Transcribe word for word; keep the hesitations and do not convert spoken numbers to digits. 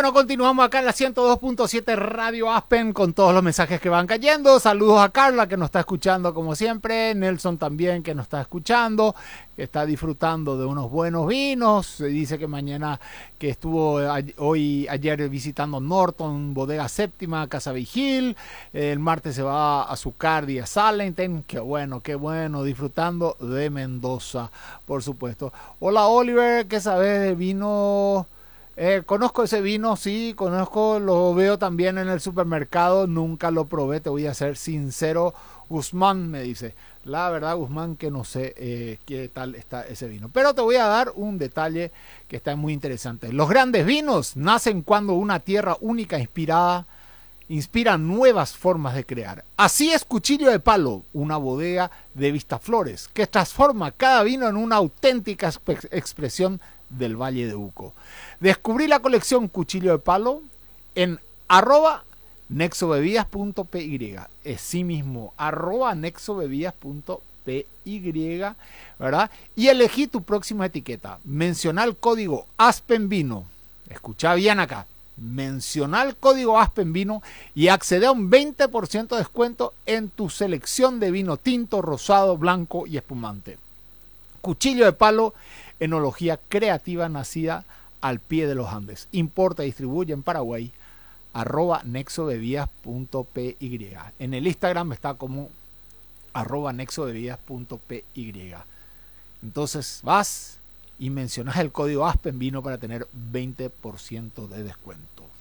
Bueno, continuamos acá en la ciento dos punto siete Radio Aspen con todos los mensajes que van cayendo. Saludos a Carla que nos está escuchando como siempre. Nelson también que nos está escuchando, que está disfrutando de unos buenos vinos. Se dice que mañana, que estuvo hoy, ayer visitando Norton, Bodega Séptima, Casa Vigil. El martes se va a Zucardi, a Salenten. Qué bueno, qué bueno, disfrutando de Mendoza, por supuesto. Hola Oliver, ¿qué sabes de vino? Eh, conozco ese vino, sí, conozco, lo veo también en el supermercado, nunca lo probé, te voy a ser sincero. Guzmán me dice, la verdad Guzmán que no sé eh, qué tal está ese vino, pero te voy a dar un detalle que está muy interesante. Los grandes vinos nacen cuando una tierra única inspirada inspira nuevas formas de crear. Así es Cuchillo de Palo, una bodega de Vistaflores que transforma cada vino en una auténtica exp- expresión del Valle de Uco. Descubrí la colección Cuchillo de Palo en arroba nexobebidas punto py, es sí mismo, arroba nexobebidas punto py, ¿verdad? Y elegí tu próxima etiqueta. Menciona el código ASPENVINO. Escucha bien acá. Menciona el código ASPENVINO y accede a un veinte por ciento de descuento en tu selección de vino tinto, rosado, blanco y espumante. Cuchillo de Palo, enología creativa nacida al pie de los Andes. Importa y distribuye en Paraguay, arroba nexobebidas punto py. En el Instagram está como arroba nexobebidas punto py. Entonces vas y mencionas el código ASPENVINO para tener veinte por ciento de descuento.